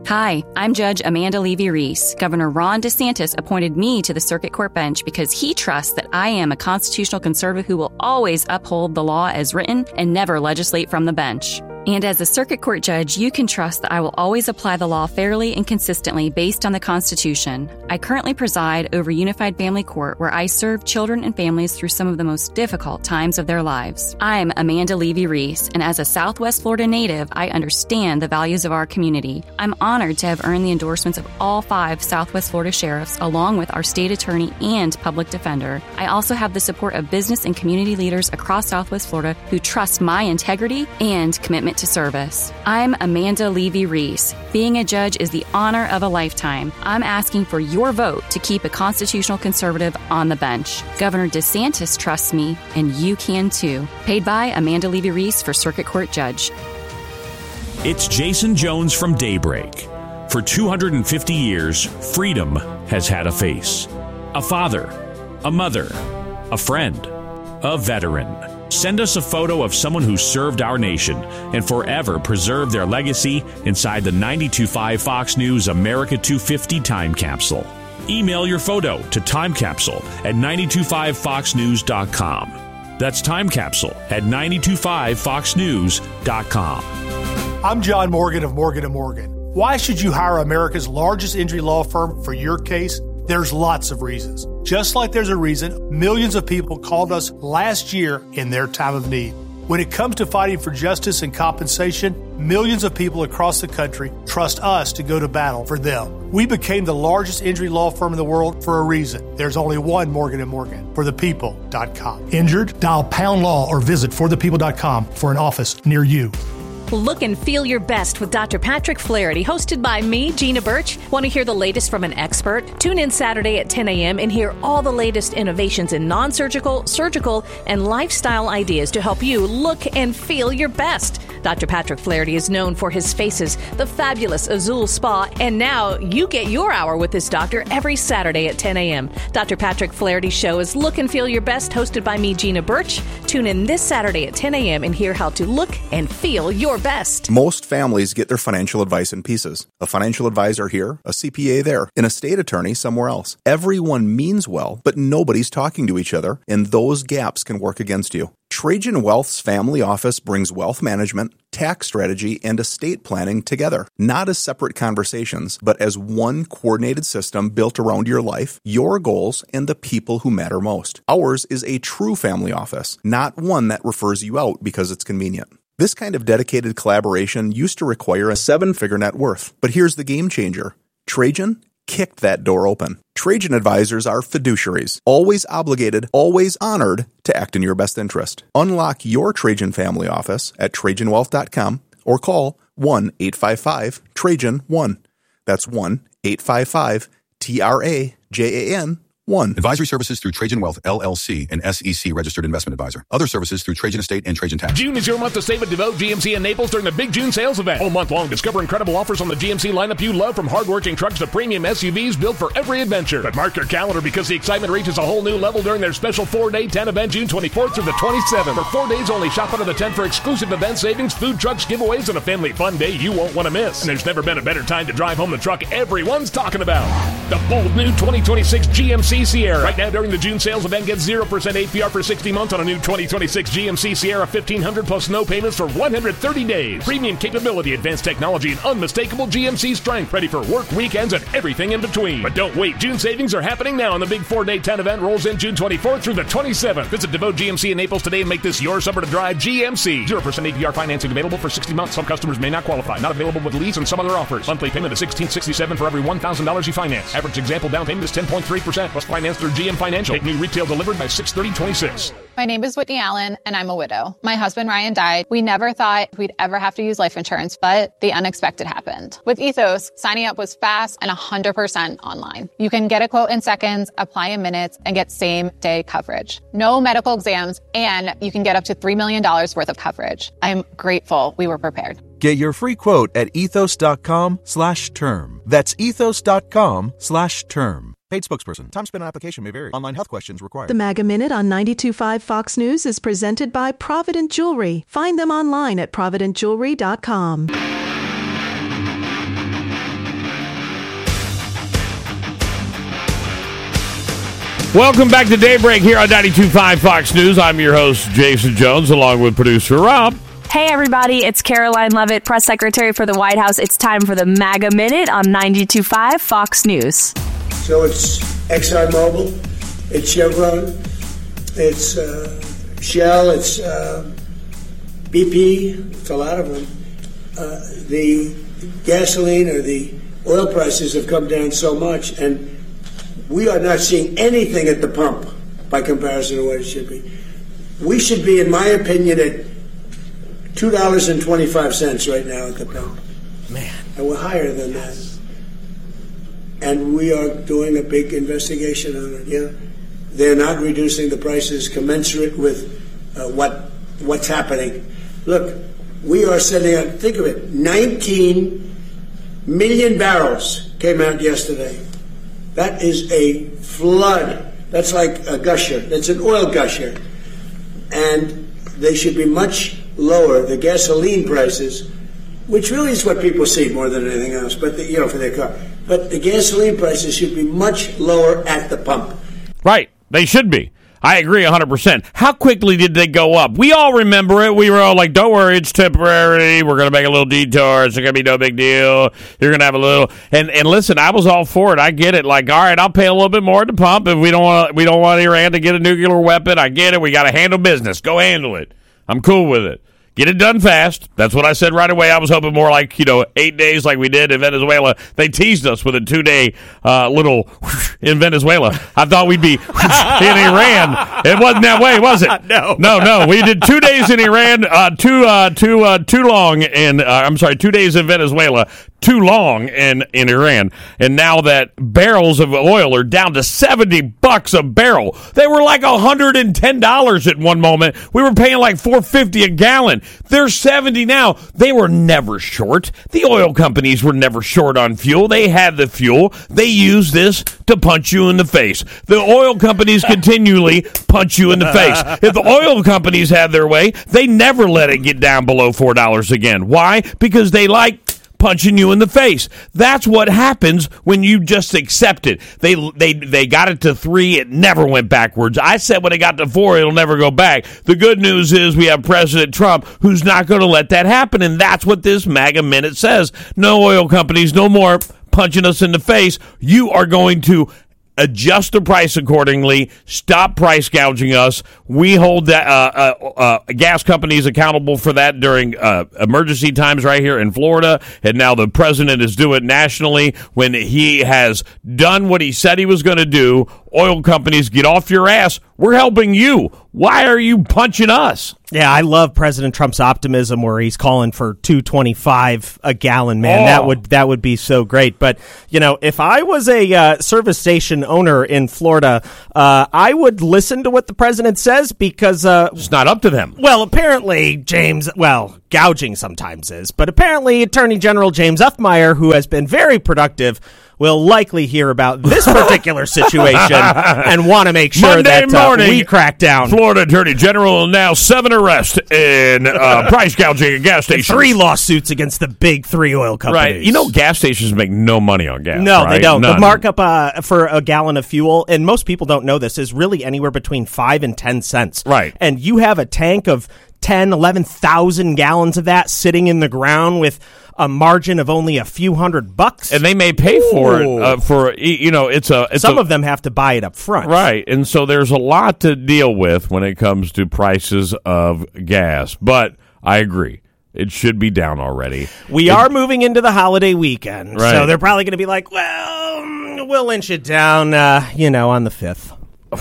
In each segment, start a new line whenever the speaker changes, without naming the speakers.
Hi, I'm Judge Amanda Levy-Reese. Governor Ron DeSantis appointed me to the Circuit Court bench because he trusts that I am a constitutional conservative who will always uphold the law as written and never legislate from the bench. And as a circuit court judge, you can trust that I will always apply the law fairly and consistently based on the Constitution. I currently preside over Unified Family Court, where I serve children and families through some of the most difficult times of their lives. I'm Amanda Levy-Reese, and as a Southwest Florida native, I understand the values of our community. I'm honored to have earned the endorsements of all 5 Southwest Florida sheriffs, along with our state attorney and public defender. I also have the support of business and community leaders across Southwest Florida who trust my integrity and commitment to service. I'm Amanda Levy-Reese. Being a judge is the honor of a lifetime. I'm asking for your vote to keep a constitutional conservative on the bench. Governor DeSantis trusts me, and you can too. Paid by Amanda Levy-Reese for Circuit Court Judge.
It's Jason Jones from Daybreak. For 250 years, freedom has had a face. A father, a mother, a friend, a veteran. Send us a photo of someone who served our nation and forever preserved their legacy inside the 92.5 Fox News America 250 time capsule. Email your photo to timecapsule@925foxnews.com. That's timecapsule@925foxnews.com.
I'm John Morgan of Morgan & Morgan. Why should you hire America's largest injury law firm for your case? There's lots of reasons. Just like there's a reason millions of people called us last year in their time of need. When it comes to fighting for justice and compensation, millions of people across the country trust us to go to battle for them. We became the largest injury law firm in the world for a reason. There's only one Morgan & Morgan, forthepeople.com. Injured? Dial pound law or visit forthepeople.com for an office near you.
Look and feel your best with Dr. Patrick Flaherty, hosted by me, Gina Birch. Want to hear the latest from an expert? Tune in Saturday at 10 a.m. and hear all the latest innovations in non-surgical, surgical, and lifestyle ideas to help you look and feel your best. Dr. Patrick Flaherty is known for his faces, the fabulous Azul Spa, and now you get your hour with this doctor every Saturday at 10 a.m. Dr. Patrick Flaherty's show is Look and Feel Your Best, hosted by me, Gina Birch. Tune in this Saturday at 10 a.m. and hear how to look and feel your best.
Most families get their financial advice in pieces. A financial advisor here, a CPA there, an estate attorney somewhere else. Everyone means well, but nobody's talking to each other, and those gaps can work against you. Trajan Wealth's family office brings wealth management, tax strategy, and estate planning together, not as separate conversations, but as one coordinated system built around your life, your goals, and the people who matter most. Ours is a true family office, not one that refers you out because it's convenient. This kind of dedicated collaboration used to require a 7-figure net worth, but here's the game changer. Trajan kicked that door open. Trajan advisors are fiduciaries, always obligated, always honored to act in your best interest. Unlock your Trajan family office at TrajanWealth.com or call 1-855-TRAJAN-1. That's 1-855-TRAJAN-1.
Advisory services through Trajan Wealth, LLC, an SEC registered investment advisor. Other services through Trajan Estate and Trajan Tax.
June is your month to save at DeVoe GMC in Naples during the Big June sales event. All month long, discover incredible offers on the GMC lineup you love, from hardworking trucks to premium SUVs built for every adventure. But mark your calendar, because the excitement reaches a whole new level during their special 4-day tent event, June 24th through the 27th. For 4 days only, shop under the tent for exclusive event savings, food trucks, giveaways, and a family fun day you won't want to miss. And there's never been a better time to drive home the truck everyone's talking about. The bold new 2026 GMC Sierra. Right now, during the June sales event, get 0% APR for 60 months on a new 2026 GMC Sierra 1500 plus no payments for 130 days. Premium capability, advanced technology, and unmistakable GMC strength. Ready for work, weekends, and everything in between. But don't wait. June savings are happening now, and the big 4-day tent event rolls in June 24th through the 27th. Visit DeVoe GMC in Naples today and make this your summer to drive GMC. 0% APR financing available for 60 months. Some customers may not qualify. Not available with lease and some other offers. Monthly payment of $1,667 for every $1,000 you finance. Average example down payment is 10.3%. Plus finance through GM Financial. Take new retail delivered by 6/30/26.
My name is Whitney Allen, and I'm a widow. My husband, Ryan, died. We never thought we'd ever have to use life insurance, but the unexpected happened. With Ethos, signing up was fast and 100% online. You can get a quote in seconds, apply in minutes, and get same-day coverage. No medical exams, and you can get up to $3 million worth of coverage. I'm grateful we were prepared.
Get your free quote at ethos.com/term. That's ethos.com/term. Paid spokesperson. Time spent on application may vary. Online health questions required.
The MAGA Minute on 92.5 Fox News is presented by Provident Jewelry. Find them online at providentjewelry.com.
Welcome back to Daybreak here on 92.5 Fox News. I'm your host, Jason Jones, along with producer Rob.
Hey, everybody. It's Caroline Leavitt, press secretary for the White House. It's time for the MAGA Minute on 92.5 Fox News.
So it's ExxonMobil, it's Chevron, it's Shell, it's BP, it's a lot of them. The gasoline or the oil prices have come down so much, and we are not seeing anything at the pump by comparison to what it should be. We should be, in my opinion, at $2.25 right now at the pump.
Man.
And we're higher than that. And we are doing a big investigation on it. Yeah, they're not reducing the prices commensurate with what's happening. Look, we are sending out, think of it, 19 million barrels came out yesterday. That is a flood. That's like a gusher. That's an oil gusher. And they should be much lower, the gasoline prices, which really is what people see more than anything else, but for their car. But the gasoline prices should be much lower at the pump.
Right. They should be. I agree 100%. How quickly did they go up? We all remember it. We were all like, don't worry, it's temporary. We're going to make a little detour. It's going to be no big deal. You're going to have a little. And listen, I was all for it. I get it. Like, all right, I'll pay a little bit more at the pump if we don't want Iran to get a nuclear weapon. I get it. We got to handle business. Go handle it. I'm cool with it. Get it done fast. That's what I said right away. I was hoping more like, 8 days like we did in Venezuela. They teased us with a 2-day little in Venezuela. I thought we'd be in Iran. It wasn't that way, was it? No. We did 2 days in Iran, 2 days in Venezuela, too long in Iran. And now that barrels of oil are down to $70 a barrel. They were like $110 at one moment. We were paying like $4.50 a gallon. They're $70 now. They were never short. The oil companies were never short on fuel. They had the fuel. They used this to punch you in the face. The oil companies continually punch you in the face. If the oil companies had their way, they never let it get down below $4 again. Why? Because they like punching you in the face. That's what happens when you just accept it. They got it to 3. It never went backwards. I said when it got to 4, it'll never go back. The good news is we have President Trump who's not going to let that happen, and that's what this MAGA Minute says. No oil companies, no more punching us in the face. You are going to adjust the price accordingly. Stop price gouging us. We hold gas companies accountable for that during emergency times right here in Florida. And now the president is doing it nationally when he has done what he said he was going to do. Oil companies, get off your ass. We're helping you. Why are you punching us?
Yeah, I love President Trump's optimism where he's calling for $2.25 a gallon, man. Oh. That would be so great. But, if I was a service station owner in Florida, I would listen to what the president says because
it's not up to them.
Well, apparently, gouging sometimes is. But apparently, Attorney General James Uffmeyer, who has been very productive, will likely hear about this particular situation and want to make sure that we crack down.
Florida Attorney General now 7 arrests in price gouging at gas stations.
3 lawsuits against the big 3 oil companies.
Right. Gas stations make no money on gas.
No,
right?
They don't.
None.
The markup for a gallon of fuel, and most people don't know this, is really anywhere between 5 and 10 cents.
Right.
And you have a tank of 10, 11,000 gallons of that sitting in the ground with a margin of only a few $100,
and they may pay for it.
Some of them have to buy it up front,
right? And so there's a lot to deal with when it comes to prices of gas. But I agree, it should be down already.
We are moving into the holiday weekend,
right.
So they're probably going to be like, "Well, we'll inch it down, on the 5th."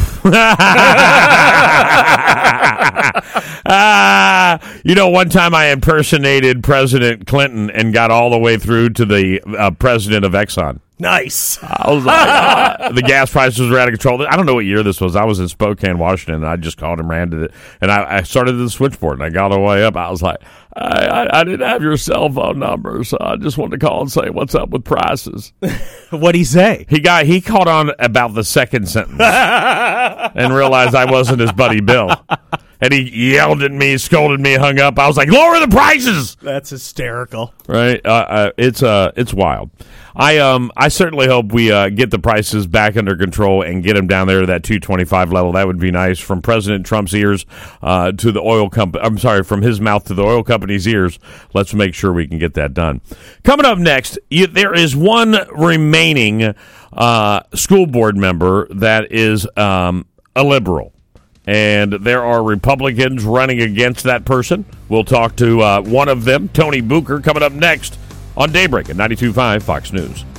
One time I impersonated President Clinton and got all the way through to the president of Exxon.
Nice.
I was like, the gas prices were out of control. I don't know what year this was. I was in Spokane, Washington, and I just called him, ran to it, and I started the switchboard, and I got all the way up. I was like, I didn't have your cell phone number, so I just wanted to call and say, what's up with prices?
What'd he say?
He caught on about the second sentence and realized I wasn't his buddy Bill. And he yelled at me, scolded me, hung up. I was like, lower the prices!
That's hysterical.
Right? It's wild. I certainly hope we get the prices back under control and get them down there to that 225 level. That would be nice. From President Trump's ears to the oil company. I'm sorry, from his mouth to the oil company's ears. Let's make sure we can get that done. Coming up next, there is one remaining school board member that is a liberal. And there are Republicans running against that person. We'll talk to one of them, Tony Booker, coming up next on Daybreak at 92.5 Fox News.